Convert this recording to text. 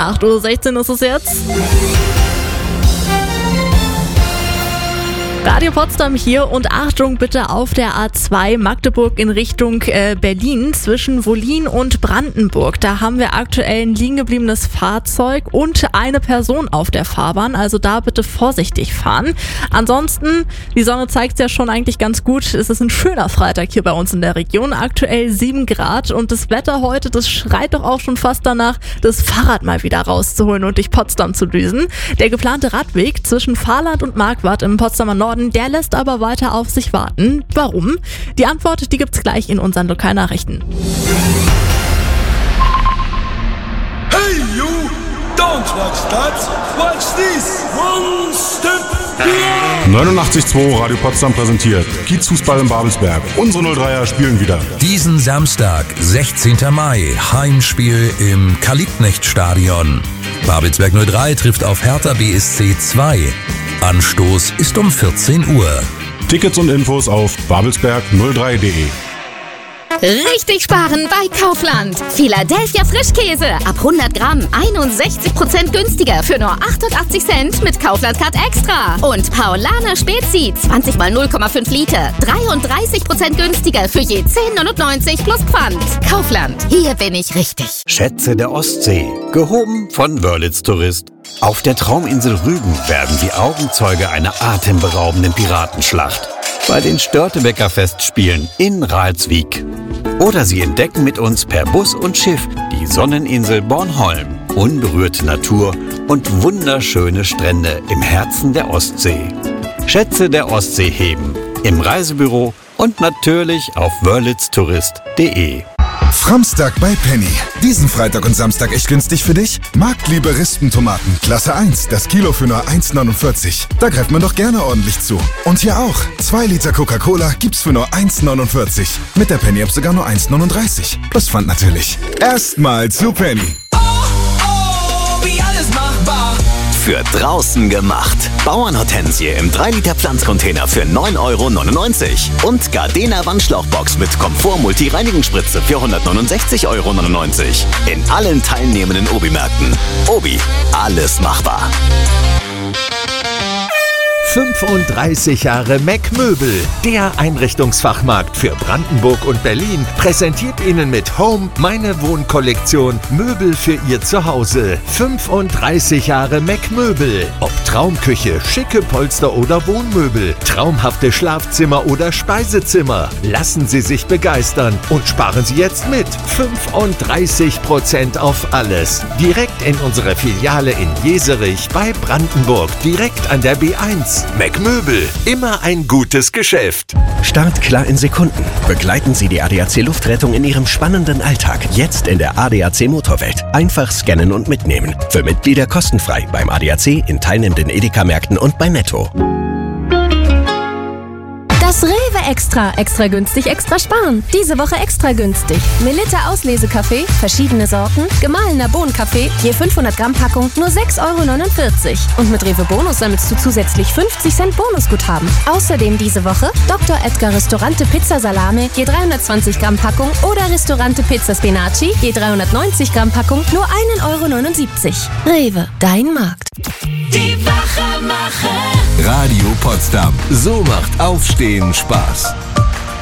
8:16 Uhr ist es jetzt. Radio Potsdam hier und Achtung bitte auf der A2 Magdeburg in Richtung Berlin zwischen Wollin und Brandenburg. Da haben wir aktuell ein liegen gebliebenes Fahrzeug und eine Person auf der Fahrbahn, also da bitte vorsichtig fahren. Ansonsten, die Sonne zeigt es ja schon eigentlich ganz gut. Es ist ein schöner Freitag hier bei uns in der Region, aktuell 7 Grad und das Wetter heute, das schreit doch auch schon fast danach, das Fahrrad mal wieder rauszuholen und durch Potsdam zu düsen. Der geplante Radweg zwischen Fahrland und Marquardt im Potsdamer Norden, der lässt aber weiter auf sich warten. Warum? Die Antwort, die gibt's gleich in unseren Lokalnachrichten. Hey you, don't watch that, watch this. One step beyond. 89.2 Radio Potsdam präsentiert Kiezfußball in Babelsberg. Unsere 03er spielen wieder. Diesen Samstag, 16. Mai, Heimspiel im Karl-Liebknecht-Stadion. Babelsberg 03 trifft auf Hertha BSC 2. Anstoß ist um 14 Uhr. Tickets und Infos auf babelsberg03.de. Richtig sparen bei Kaufland. Philadelphia Frischkäse ab 100 Gramm 61% günstiger für nur 88 Cent mit Kaufland Card Extra. Und Paulaner Spezi 20 mal 0,5 Liter 33% günstiger für je 10,99 plus Pfand. Kaufland, hier bin ich richtig. Schätze der Ostsee, gehoben von Wörlitz Tourist. Auf der Trauminsel Rügen werden Sie Augenzeuge einer atemberaubenden Piratenschlacht. Bei den Störtebeker Festspielen in Ralswiek. Oder Sie entdecken mit uns per Bus und Schiff die Sonneninsel Bornholm. Unberührte Natur und wunderschöne Strände im Herzen der Ostsee. Schätze der Ostsee heben. Im Reisebüro und natürlich auf wörlitztourist.de. Framstag bei Penny. Diesen Freitag und Samstag echt günstig für dich? Marktliebe Rispentomaten, Klasse 1, das Kilo für nur 1,49. Da greift man doch gerne ordentlich zu. Und hier auch, 2 Liter Coca-Cola gibt's für nur 1,49. Mit der Penny-App sogar nur 1,39. Plus Pfand natürlich. Erstmal zu Penny. Wie alles machbar. Für draußen gemacht. Bauernhortensie im 3-Liter Pflanzcontainer für 9,99 € und Gardena Wandschlauchbox mit Komfort-Multi-Reinigungsspritze für 169,99 € in allen teilnehmenden Obi-Märkten. Obi, alles machbar. 35 Jahre Meck-Möbel, der Einrichtungsfachmarkt für Brandenburg und Berlin, präsentiert Ihnen mit Home meine Wohnkollektion Möbel für Ihr Zuhause. 35 Jahre Meck-Möbel. Ob Traumküche, schicke Polster oder Wohnmöbel, traumhafte Schlafzimmer oder Speisezimmer. Lassen Sie sich begeistern und sparen Sie jetzt mit 35% auf alles. Direkt in unserer Filiale in Jeserich bei Brandenburg, direkt an der B1. Meck-Möbel, immer ein gutes Geschäft. Startklar in Sekunden. Begleiten Sie die ADAC Luftrettung in Ihrem spannenden Alltag. Jetzt in der ADAC Motorwelt. Einfach scannen und mitnehmen. Für Mitglieder kostenfrei beim ADAC, in teilnehmenden Edeka-Märkten und bei Netto. Das Rewe Extra. Extra günstig, extra sparen. Diese Woche extra günstig. Melitta Auslesekaffee, verschiedene Sorten, gemahlener Bohnenkaffee, je 500 Gramm Packung, nur 6,49 €. Und mit Rewe Bonus sammelst du zusätzlich 50 Cent Bonusguthaben. Außerdem diese Woche Dr. Edgar Ristorante Pizza Salame, je 320 Gramm Packung oder Ristorante Pizza Spinaci, je 390 Gramm Packung, nur 1,79 €. Rewe, dein Markt. Die Wachermacher. Radio Potsdam. So macht Aufstehen Spaß.